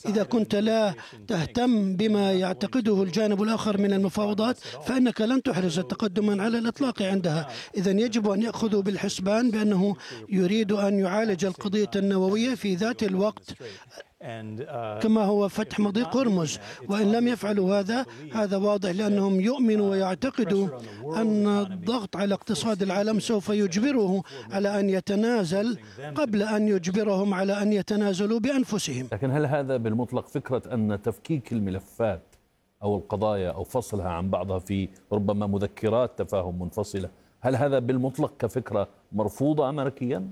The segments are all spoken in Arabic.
إذا كنت لا تهتم بما يعتقده الجانب الآخر من المفاوضات فإنك لن تحرز تقدما على الإطلاق عندها. إذن يجب أن يأخذوا بالحسبان بأنه يريد أن يعالج القضية النووية في ذات الوقت كما هو فتح مضيق هرمز، وإن لم يفعلوا هذا واضح لأنهم يؤمنوا ويعتقدوا أن الضغط على اقتصاد العالم سوف يجبره على أن يتنازل قبل أن يجبرهم على أن يتنازلوا بأنفسهم. لكن هل هذا بالمطلق فكرة أن تفكيك الملفات أو القضايا أو فصلها عن بعضها في ربما مذكرات تفاهم منفصلة، هل هذا بالمطلق كفكرة مرفوضة أمريكيا؟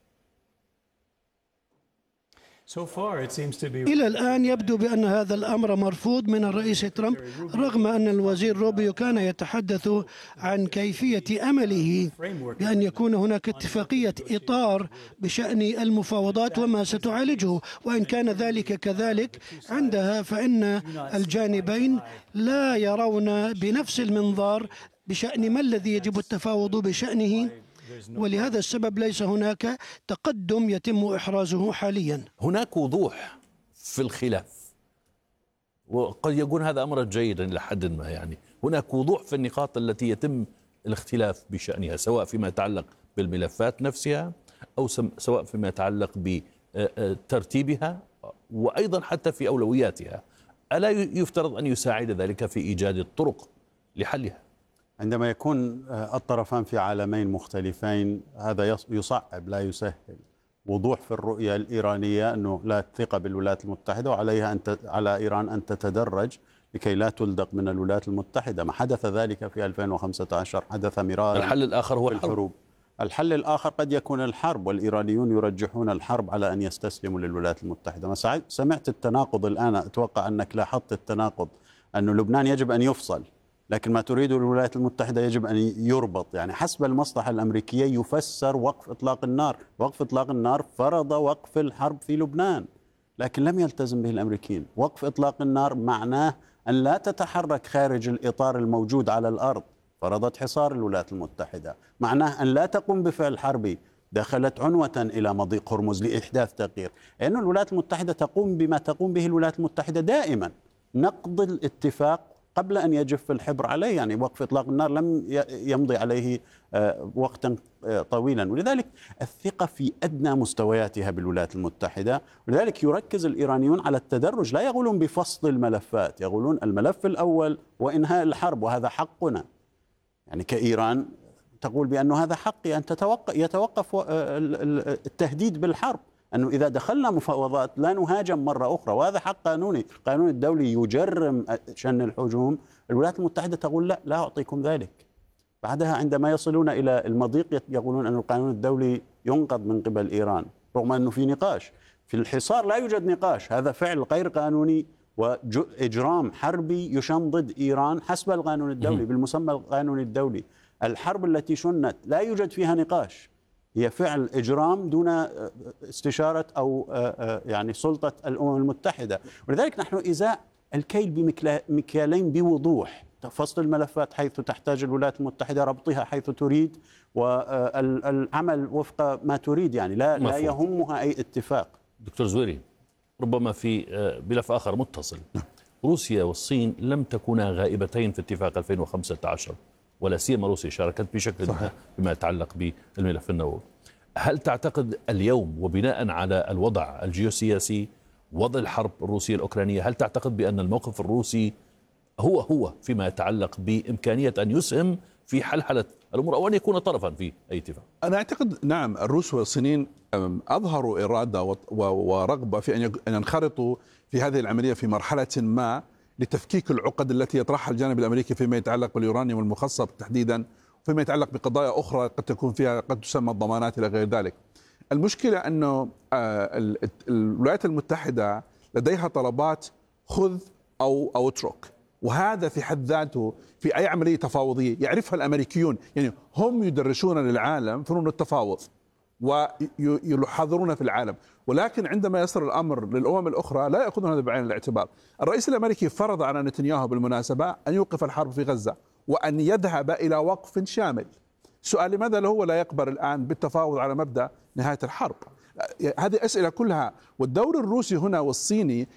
إلى الآن يبدو بأن هذا الأمر مرفوض من الرئيس ترامب، رغم أن الوزير روبيو كان يتحدث عن كيفية أمله بأن يكون هناك اتفاقية إطار بشأن المفاوضات وما ستعالجه. وإن كان ذلك كذلك عندها فإن الجانبين لا يرون بنفس المنظار بشأن ما الذي يجب التفاوض بشأنه، ولهذا السبب ليس هناك تقدم يتم إحرازه حاليا. هناك وضوح في الخلاف، وقد يكون هذا أمرا جيدا إلى حد ما، يعني هناك وضوح في النقاط التي يتم الاختلاف بشأنها، سواء فيما يتعلق بالملفات نفسها أو سواء فيما يتعلق بترتيبها وأيضا حتى في أولوياتها. ألا يفترض أن يساعد ذلك في إيجاد الطرق لحلها؟ عندما يكون الطرفان في عالمين مختلفين هذا يصعب لا يسهل. وضوح في الرؤية الإيرانية أنه لا ثقة بالولايات المتحدة وعليها على إيران أن تتدرج لكي لا تلدق من الولايات المتحدة. ما حدث ذلك في 2015 حدث مرارا. الحل الآخر هو الحروب. الحل الآخر قد يكون الحرب، والإيرانيون يرجحون الحرب على أن يستسلموا للولايات المتحدة. ما سمعت التناقض الآن، أتوقع أنك لاحظت التناقض، أن لبنان يجب أن يفصل لكن ما تريده الولايات المتحدة يجب أن يربط. يعني حسب المصلحة الأمريكية يفسر وقف إطلاق النار. وقف إطلاق النار فرض وقف الحرب في لبنان لكن لم يلتزم به الأمريكيين. وقف إطلاق النار معناه أن لا تتحرك خارج الإطار الموجود على الأرض. فرضت حصار الولايات المتحدة، معناه أن لا تقوم بفعل حربي. دخلت عنوة إلى مضيق هرمز لإحداث تغيير. لأن الولايات المتحدة تقوم بما تقوم به الولايات المتحدة دائما، نقض الاتفاق قبل أن يجف الحبر عليه. يعني وقف إطلاق النار لم يمضي عليه وقتا طويلا، ولذلك الثقة في أدنى مستوياتها بالولايات المتحدة. ولذلك يركز الإيرانيون على التدرج، لا يقولون بفصل الملفات، يقولون الملف الأول وإنهاء الحرب وهذا حقنا. يعني كإيران تقول بأنه هذا حقي أن يتوقف التهديد بالحرب، أنه إذا دخلنا مفاوضات لا نهاجم مرة أخرى، وهذا حق قانوني. القانون الدولي يجرم شن الهجوم. الولايات المتحدة تقول لا أعطيكم ذلك. بعدها عندما يصلون إلى المضيق يقولون أن القانون الدولي ينقض من قبل إيران، رغم أنه في نقاش. في الحصار لا يوجد نقاش، هذا فعل غير قانوني وإجرام حربي يشن ضد إيران حسب القانون الدولي بالمسمى القانون الدولي. الحرب التي شنت لا يوجد فيها نقاش، هي فعل إجرام دون استشارة أو يعني سلطة الأمم المتحدة. ولذلك نحن إزاء الكيل بمكيالين بوضوح. فصل الملفات حيث تحتاج الولايات المتحدة، ربطها حيث تريد، والعمل وفق ما تريد. يعني لا يهمها أي اتفاق. دكتور زويري، ربما في ملف آخر متصل، روسيا والصين لم تكونا غائبتين في اتفاق 2015، ولا سيما روسيا شاركت بشكل ما بما يتعلق بالملف النووي. هل تعتقد اليوم وبناء على الوضع الجيوسياسي، وضع الحرب الروسية الأوكرانية، هل تعتقد بأن الموقف الروسي هو فيما يتعلق بإمكانية أن يسهم في حلحلة الأمور أو أن يكون طرفا في أي اتفاق؟ أنا أعتقد نعم، الروس والصينيين أظهروا إرادة ورغبة في أن ينخرطوا في هذه العملية في مرحلة ما لتفكيك العقد التي يطرحها الجانب الأمريكي فيما يتعلق باليورانيوم المخصب تحديدا، وفيما يتعلق بقضايا أخرى قد تكون فيها قد تسمى الضمانات إلى غير ذلك. المشكلة أنه الولايات المتحدة لديها طلبات خذ أو اترك، وهذا في حد ذاته في أي عملية تفاوضية يعرفها الأمريكيون. يعني هم يدرسون للعالم فنون التفاوض ويحاضرون في العالم، ولكن عندما يصل الأمر للأمم الأخرى لا يأخذون هذا بعين الاعتبار. الرئيس الأمريكي فرض على نتنياهو بالمناسبة أن يوقف الحرب في غزة وأن يذهب إلى وقف شامل. السؤال لماذا هو لا يقبل الآن بالتفاوض على مبدأ نهاية الحرب؟ هذه أسئلة كلها. والدور الروسي هنا والصيني